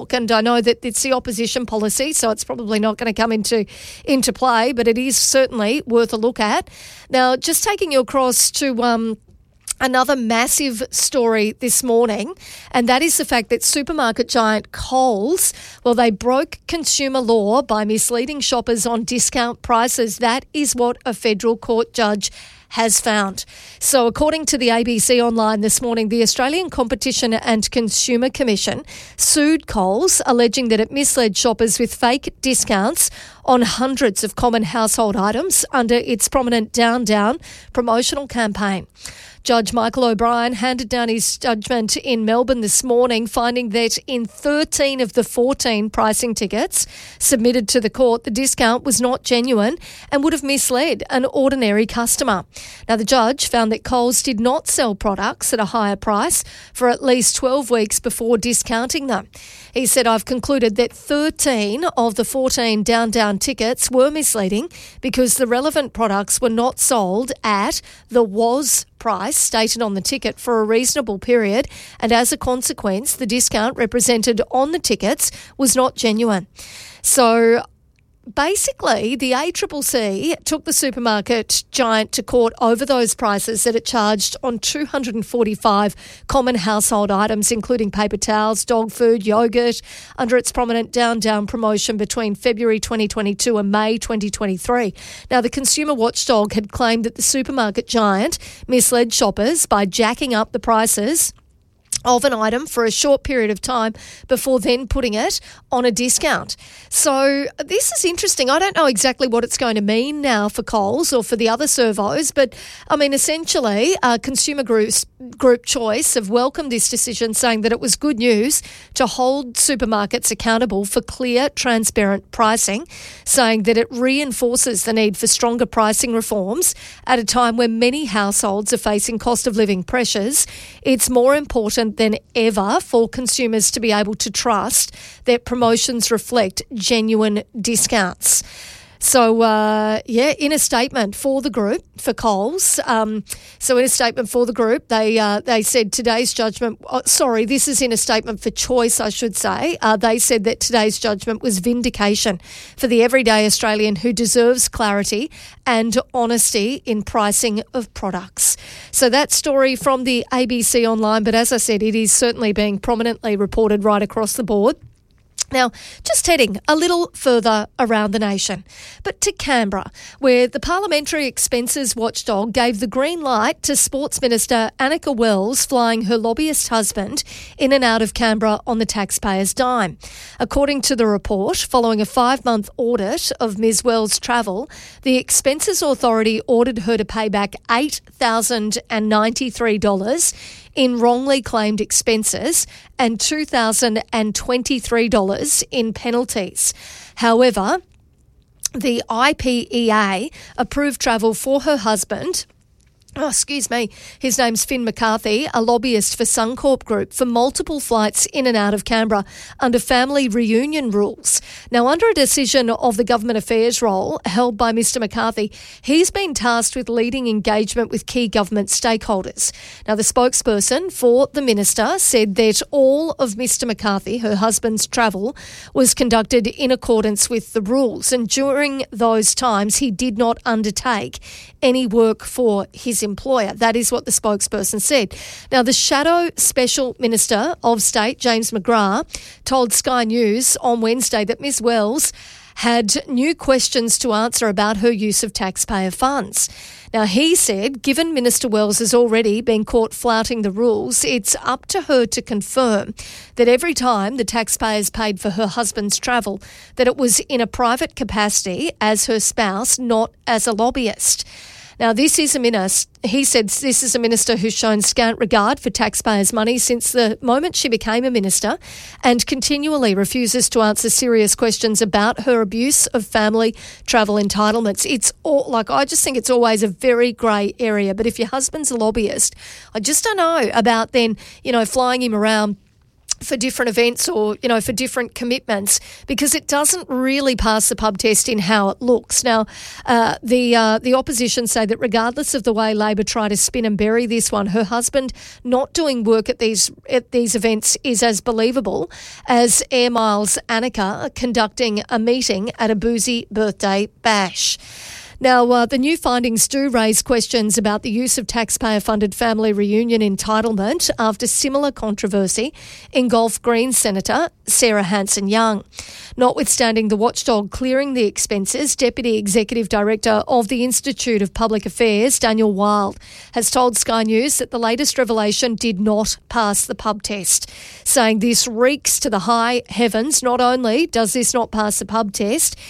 And I know that it's the opposition policy, so it's probably not going to come into play, but it is certainly worth a look at. Now, just taking you across to another massive story this morning, and that is the fact that supermarket giant Coles, well, they broke consumer law by misleading shoppers on discount prices. That is what a federal court judge has found. So according to the ABC Online this morning, the Australian Competition and Consumer Commission sued Coles, alleging that it misled shoppers with fake discounts on hundreds of common household items under its prominent Down Down promotional campaign. Judge Michael O'Brien handed down his judgment in Melbourne this morning, finding that in 13 of the 14 pricing tickets submitted to the court, the discount was not genuine and would have misled an ordinary customer. Now, the judge found that Coles did not sell products at a higher price for at least 12 weeks before discounting them. He said, I've concluded that 13 of the 14 Down Down tickets were misleading because the relevant products were not sold at the was price stated on the ticket for a reasonable period, and as a consequence, the discount represented on the tickets was not genuine. So basically, the ACCC took the supermarket giant to court over those prices that it charged on 245 common household items, including paper towels, dog food, yogurt, under its prominent Down Down promotion between February 2022 and May 2023. Now, the consumer watchdog had claimed that the supermarket giant misled shoppers by jacking up the prices of an item for a short period of time before then putting it on a discount. So this is interesting. I don't know exactly what it's going to mean now for Coles or for the other servos, but I mean, essentially, Consumer Group Choice have welcomed this decision, saying that it was good news to hold supermarkets accountable for clear, transparent pricing, saying that it reinforces the need for stronger pricing reforms at a time when many households are facing cost of living pressures. It's more important than ever for consumers to be able to trust that promotions reflect genuine discounts. So, in a statement for the group, for Coles, they said today's judgment, this is in a statement for Choice, I should say. They said that today's judgment was vindication for the everyday Australian who deserves clarity and honesty in pricing of products. So that story from the ABC Online, but as I said, it is certainly being prominently reported right across the board. Now, just heading a little further around the nation, but to Canberra, where the Parliamentary Expenses Watchdog gave the green light to Sports Minister Annika Wells flying her lobbyist husband in and out of Canberra on the taxpayer's dime. According to the report, following a 5-month audit of Ms Wells' travel, the Expenses Authority ordered her to pay back $8,093 in wrongly claimed expenses and $2,023 in penalties. However, the IPEA approved travel for her husband. His name's Finn McCarthy, a lobbyist for Suncorp Group, for multiple flights in and out of Canberra under family reunion rules. Now, under a decision of the Government Affairs role held by Mr McCarthy, he's been tasked with leading engagement with key government stakeholders. Now, the spokesperson for the minister said that all of Mr McCarthy, her husband's travel, was conducted in accordance with the rules, and during those times he did not undertake any work for his employer. That is what the spokesperson said. Now, the Shadow Special Minister of State, James McGrath, told Sky News on Wednesday that Ms Wells had new questions to answer about her use of taxpayer funds. Now, he said, given Minister Wells has already been caught flouting the rules, it's up to her to confirm that every time the taxpayers paid for her husband's travel, that it was in a private capacity as her spouse, not as a lobbyist. Now, he said this is a minister who's shown scant regard for taxpayers' money since the moment she became a minister and continually refuses to answer serious questions about her abuse of family travel entitlements. I just think it's always a very grey area. But if your husband's a lobbyist, I just don't know about then, flying him around for different events or, for different commitments, because it doesn't really pass the pub test in how it looks. Now, the opposition say that regardless of the way Labor try to spin and bury this one, her husband not doing work at these events is as believable as Air Miles Annika conducting a meeting at a boozy birthday bash. Now, the new findings do raise questions about the use of taxpayer-funded family reunion entitlement after similar controversy in Gulf Greens Senator Sarah Hanson-Young. Notwithstanding the watchdog clearing the expenses, Deputy Executive Director of the Institute of Public Affairs, Daniel Wild, has told Sky News that the latest revelation did not pass the pub test, saying this reeks to the high heavens. Not only does this not pass the pub test,